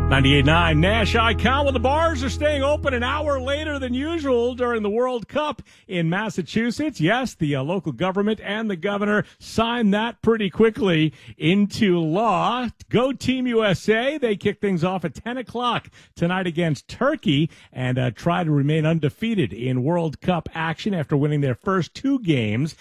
98.9 Nash Icon. Well, the bars are staying open an hour later than usual during the World Cup in Massachusetts. Yes, the local government and the governor signed that pretty quickly into law. Go Team USA. They kick things off at 10 o'clock tonight against Turkey and try to remain undefeated in World Cup action after winning their first two games.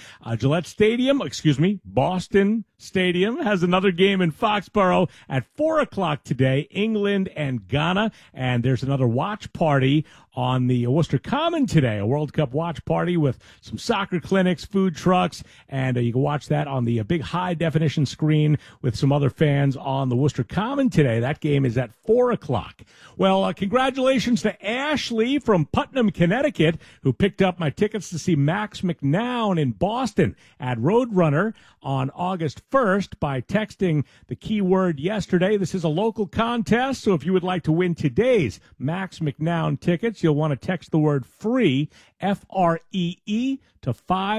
Boston Stadium has another game in Foxborough at 4 o'clock today. England and Ghana, and there's another watch party on the Worcester Common today, a World Cup watch party with some soccer clinics, food trucks, and you can watch that on the big high-definition screen with some other fans on the Worcester Common today. That game is at 4 o'clock. Well, congratulations to Ashley from Putnam, Connecticut, who picked up my tickets to see Max McNown in Boston at Roadrunner on August 1st by texting the keyword yesterday. This is a local contest, so if you would like to win today's Max McNown tickets, you'll want to text the word FREE, F-R-E-E, to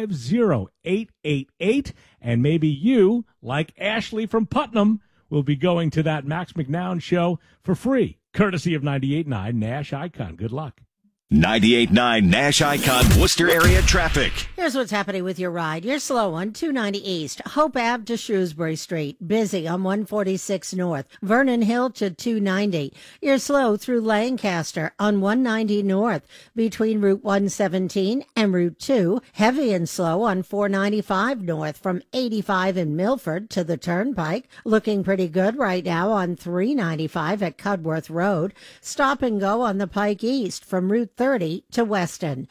50888, and maybe you, like Ashley from Putnam, will be going to that Max McNown show for free, courtesy of 98.9 Nash Icon. Good luck. 98.9 Nash Icon Worcester area traffic. Here's what's happening with your ride. You're slow on 290 East, Hope Ave to Shrewsbury Street. Busy on 146 North, Vernon Hill to 290. You're slow through Lancaster on 190 North, between Route 117 and Route 2. Heavy and slow on 495 North, from 85 in Milford to the Turnpike. Looking pretty good right now on 395 at Cudworth Road. Stop and go on the Pike East from Route 30 to Weston.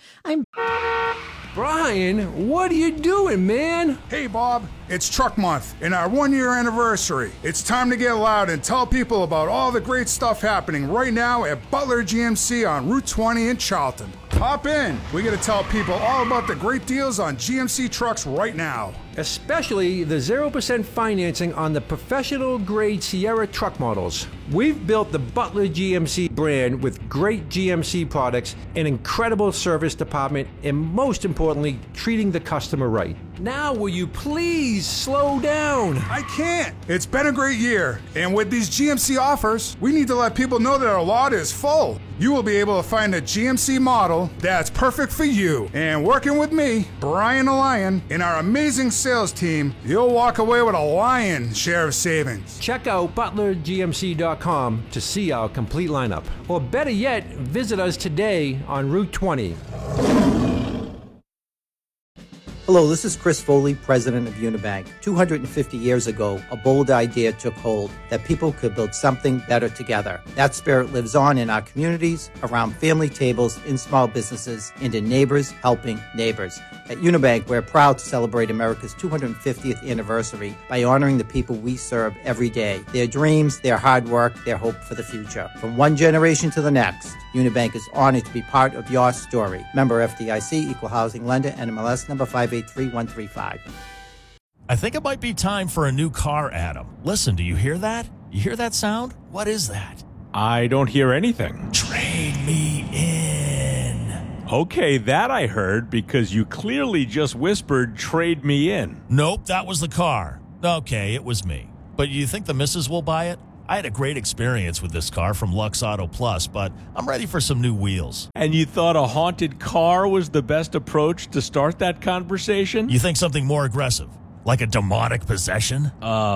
Brian, what are you doing, man? Hey, Bob, it's Truck Month and our 1-year anniversary. It's time to get loud and tell people about all the great stuff happening right now at Butler GMC on Route 20 in Charlton. Hop in. We got to tell people all about the great deals on GMC trucks right now. Especially the 0% financing on the professional-grade Sierra truck models. We've built the Butler GMC brand with great GMC products, an incredible service department, and most importantly, treating the customer right. Now will you please slow down? I can't. It's been a great year, and with these GMC offers, we need to let people know that our lot is full. You will be able to find a GMC model that's perfect for you. And working with me, Brian the Lion, and our amazing sales team, you'll walk away with a lion's share of savings. Check out butlergmc.com to see our complete lineup. Or better yet, visit us today on Route 20. Hello, this is Chris Foley, president of Unibank. 250 years ago, a bold idea took hold that people could build something better together. That spirit lives on in our communities, around family tables, in small businesses, and in neighbors helping neighbors. At Unibank, we're proud to celebrate America's 250th anniversary by honoring the people we serve every day, their dreams, their hard work, their hope for the future. From one generation to the next, Unibank is honored to be part of your story. Member FDIC, Equal Housing Lender, NMLS number 583135. I think it might be time for a new car, Adam. Listen, do you hear that? You hear that sound? What is that? I don't hear anything. Trade me in. Okay, that I heard because you clearly just whispered, trade me in. Nope, that was the car. Okay, it was me. But you think the missus will buy it? I had a great experience with this car from Lux Auto Plus, but I'm ready for some new wheels. And you thought a haunted car was the best approach to start that conversation? You think something more aggressive? Like a demonic possession?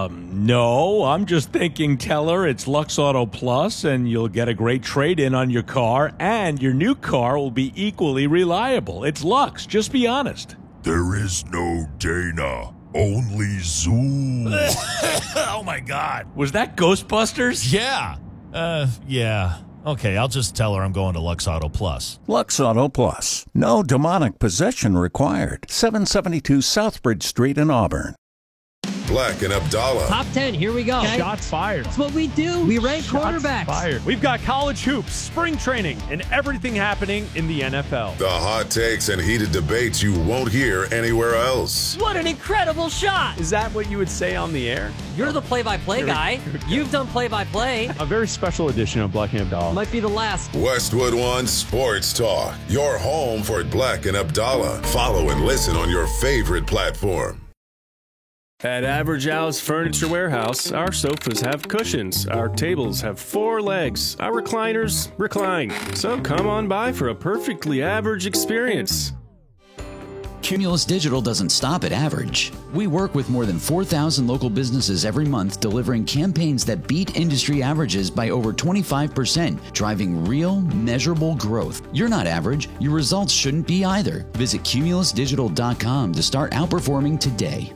No. I'm just thinking tell her it's Lux Auto Plus and you'll get a great trade-in on your car and your new car will be equally reliable. It's Lux. Just be honest. There is no Dana. Only Zoom. Oh, my God. Was that Ghostbusters? Yeah. Yeah. Okay, I'll just tell her I'm going to Lux Auto Plus. Lux Auto Plus. No demonic possession required. 772 Southbridge Street in Auburn. Black and Abdallah. Top 10, here we go. Okay. Shots fired. That's what we do. We rank quarterbacks. Fired. We've got college hoops, spring training, and everything happening in the NFL. The hot takes and heated debates you won't hear anywhere else. What an incredible shot. Is that what you would say on the air? You're the play-by-play guy. You've done play-by-play. A very special edition of Black and Abdallah. Might be the last. Westwood One Sports Talk. Your home for Black and Abdallah. Follow and listen on your favorite platform. At Average Al's Furniture Warehouse, our sofas have cushions, our tables have 4 legs, our recliners recline. So come on by for a perfectly average experience. Cumulus Digital doesn't stop at average. We work with more than 4,000 local businesses every month, delivering campaigns that beat industry averages by over 25%, driving real, measurable growth. You're not average. Your results shouldn't be either. Visit cumulusdigital.com to start outperforming today.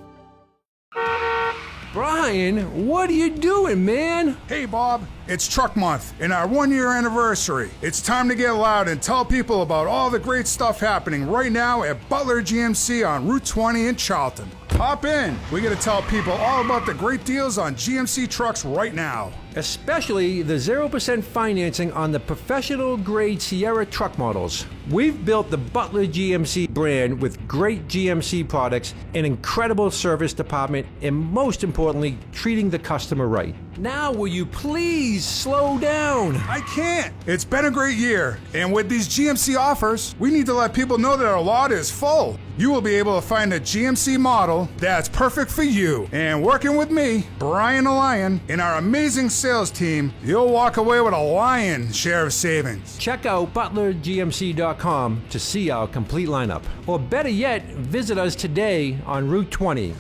Brian, what are you doing, man? Hey, Bob, it's Truck Month and our 1-year anniversary. It's time to get loud and tell people about all the great stuff happening right now at Butler GMC on Route 20 in Charlton. Hop in. We got to tell people all about the great deals on GMC trucks right now. Especially the 0% financing on the professional-grade Sierra truck models. We've built the Butler GMC brand with great GMC products, an incredible service department, and most importantly, treating the customer right. Now will you please slow down? I can't. It's been a great year, and with these GMC offers, we need to let people know that our lot is full. You will be able to find a GMC model that's perfect for you. And working with me, Brian the Lion, and our amazing sales team, you'll walk away with a lion's share of savings. Check out butlergmc.com to see our complete lineup. Or better yet, visit us today on Route 20.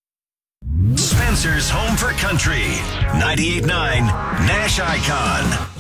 Spencer's Home for Country. 98.9 Nash Icon.